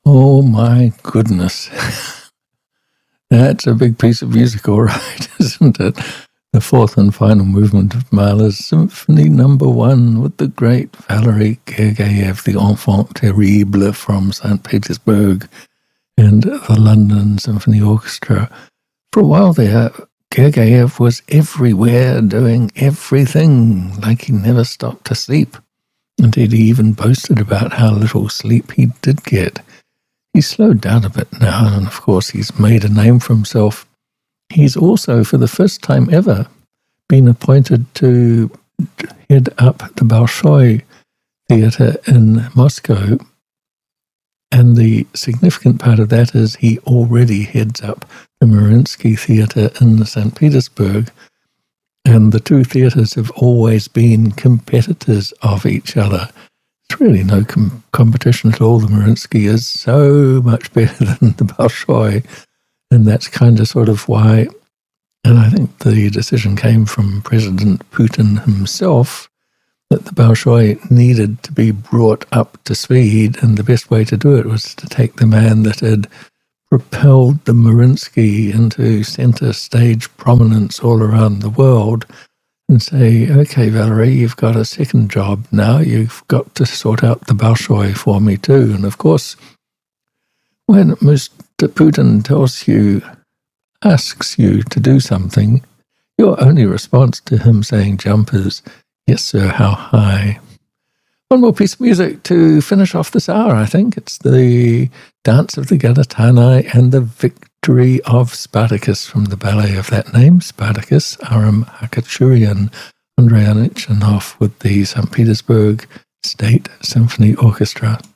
Oh my goodness. That's a big piece of music, all right, isn't it? The fourth and final movement of Mahler's Symphony No. 1 with the great Valery Gergiev, the enfant terrible from St. Petersburg, and the London Symphony Orchestra. For a while there, Gergiev was everywhere doing everything, like he never stopped to sleep. Indeed, he even boasted about how little sleep he did get. He's slowed down a bit now, and of course he's made a name for himself. He's also, for the first time ever, been appointed to head up the Bolshoi Theatre in Moscow, and the significant part of that is he already heads up the Mariinsky Theatre in St. Petersburg, and the two theatres have always been competitors of each other. It's really no competition at all. The Mariinsky is so much better than the Bolshoi, and that's kind of sort of why, and I think the decision came from President Putin himself, that the Bolshoi needed to be brought up to speed, and the best way to do it was to take the man that had propelled the Mariinsky into center stage prominence all around the world and say, okay, Valery, you've got a second job now. You've got to sort out the Bolshoi for me too. And of course, when Mr. Putin asks you to do something, your only response to him saying jump is, yes, sir, how high? One more piece of music to finish off this hour, I think. It's the Dance of the Galatanai and the Victory of Spartacus from the ballet of that name, Spartacus, Aram Hakachurian, Andrei Anichonov with the St. Petersburg State Symphony Orchestra.